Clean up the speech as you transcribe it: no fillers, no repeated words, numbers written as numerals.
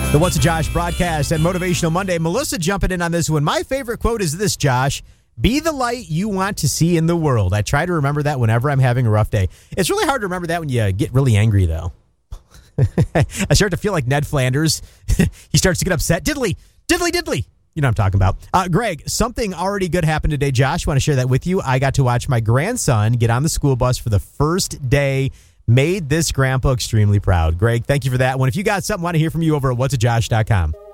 The What's a Josh broadcast and Motivational Monday. Melissa jumping in on this one. My favorite quote is this, Josh. Be the light you want to see in the world. I try to remember that whenever I'm having a rough day. It's really hard to remember that when you get really angry, though. I start to feel like Ned Flanders. He starts to get upset. Diddly, diddly, diddly. You know what I'm talking about. Greg, something already good happened today. Josh, want to share that with you? I got to watch my grandson get on the school bus for the first day. Made this grandpa extremely proud. Greg, thank you for that one. If you got something, I want to hear from you over at whatsajosh.com.